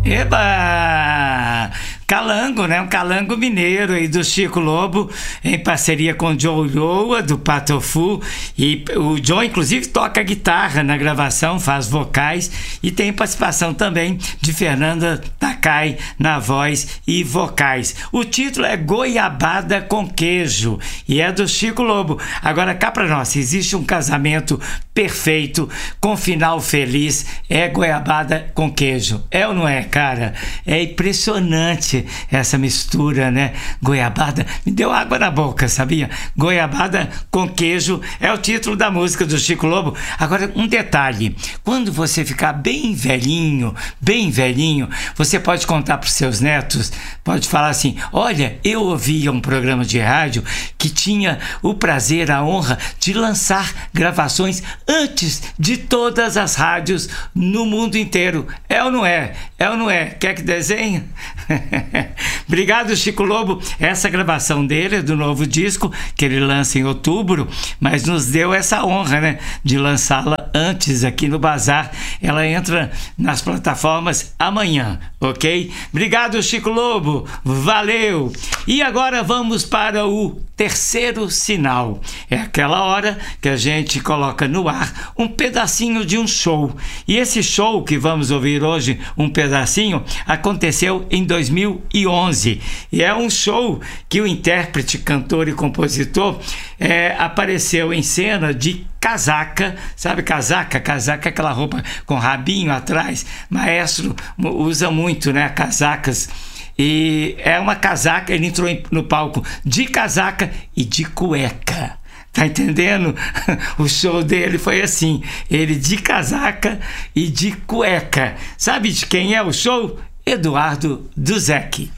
Eba! Calango, né? Um calango mineiro aí do Chico Lobo, em parceria com o Joe Loa, do Patofu. E o Joe, inclusive, toca guitarra na gravação, faz vocais e tem participação também de Fernanda Takai na voz e vocais. O título é Goiabada com Queijo e é do Chico Lobo. Agora, cá pra nós, existe um casamento perfeito, com final feliz, é goiabada com queijo. É ou não é, cara? É impressionante essa mistura, né? Goiabada, me deu água na boca, sabia? Goiabada com queijo é o título da música do Chico Lobo. Agora, um detalhe, quando você ficar bem velhinho, você pode contar para os seus netos, pode falar assim, olha, eu ouvia um programa de rádio que tinha o prazer, a honra de lançar gravações antes de todas as rádios no mundo inteiro. É ou não é? É ou não é? Quer que desenhe? Obrigado, Chico Lobo. Essa gravação dele é do novo disco que ele lança em outubro, mas nos deu essa honra, né, de lançá-la antes aqui no Bazar. Ela entra nas plataformas amanhã, ok? Obrigado, Chico Lobo. Valeu! E agora vamos para o terceiro sinal. É aquela hora que a gente coloca no ar um pedacinho de um show. E esse show que vamos ouvir hoje, um pedacinho, aconteceu em 2011. E é um show que o intérprete, cantor e compositor apareceu em cena de casaca, sabe casaca? Casaca é aquela roupa com rabinho atrás. Maestro usa muito, né, casacas. E é uma casaca, ele entrou no palco de casaca e de cueca. Tá entendendo? O show dele foi assim, ele de casaca e de cueca. Sabe de quem é o show? Eduardo Duzec.